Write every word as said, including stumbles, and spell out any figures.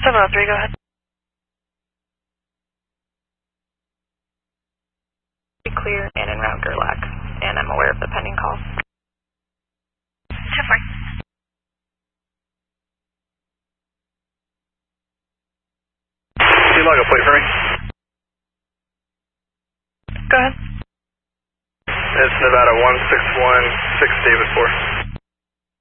seven oh three, go ahead. Clear and en route Gerlach, and I'm aware of the pending call. ten four. Can you log a plate for me? Go ahead. It's Nevada one six one six David four.